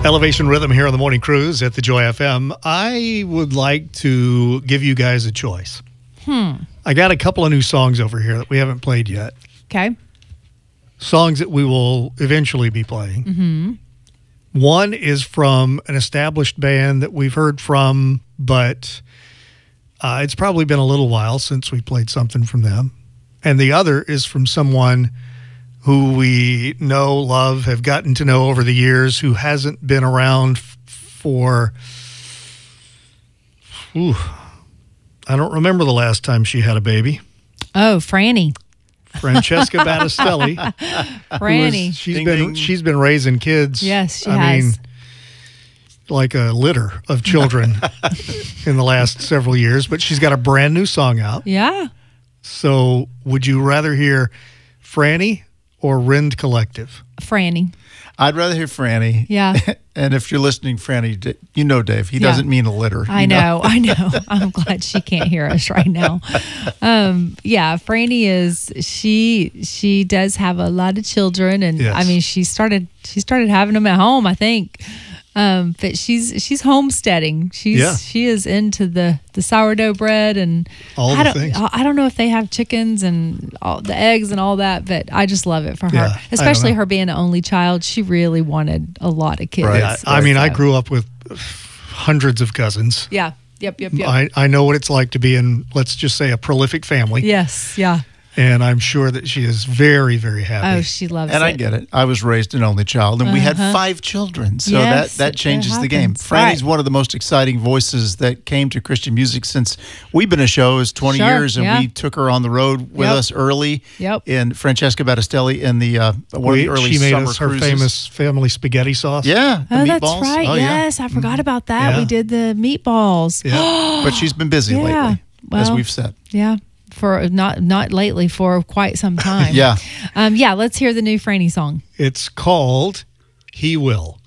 Elevation Rhythm here on the Morning Cruise at the Joy FM. I would like to give you guys a choice. I got a couple of new songs over here that we haven't played yet. Okay. Songs that we will eventually be playing. One is from an established band that we've heard from, but it's probably been a little while since we played something from them. And the other is from someone who we know, love, have gotten to know over the years, who hasn't been around for, I don't remember the last time she had a baby. Oh, Franny. Francesca Battistelli. Franny. She's been raising kids. Yes, she has. Like a litter of children in the last several years, but she's got a brand new song out. Yeah. So would you rather hear Franny or Rend Collective? Franny. I'd rather hear Franny. Yeah. And if you're listening, Franny, you know Dave. He doesn't mean a litter. I know. I'm glad she can't hear us right now. Yeah, Franny is, she does have a lot of children, and yes. I mean she started having them at home, I think. But she's homesteading. She is into the sourdough bread and all the things. I don't know if they have chickens and all the eggs and all that, but I just love it for her. Yeah, Especially her being an only child. She really wanted a lot of kids. Right. Yeah, I mean, I grew up with hundreds of cousins. Yeah. Yep. I know what it's like to be in, let's just say, a prolific family. Yes. Yeah. And I'm sure that she is very, very happy. Oh, she loves and it. I get it. I was raised an only child, and we had 5 children. So Yes, that changes the game. happens. Franny's Right. one of the most exciting voices that came to Christian music since we've been a show is 20 Sure, years, and yeah. we took her on the road with us early. Yep. And Francesca Battistelli in the one of the early she made summer us her cruises. famous family spaghetti sauce. Yeah, the Oh, meatballs. that's right. Oh, Yes, I forgot about that. Yeah. We did the meatballs. Yeah. But she's been busy Yeah. lately, as Well, we've said. Yeah, for not lately, for quite some time. Yeah. Yeah. Let's hear the new Franny song. It's called He Will.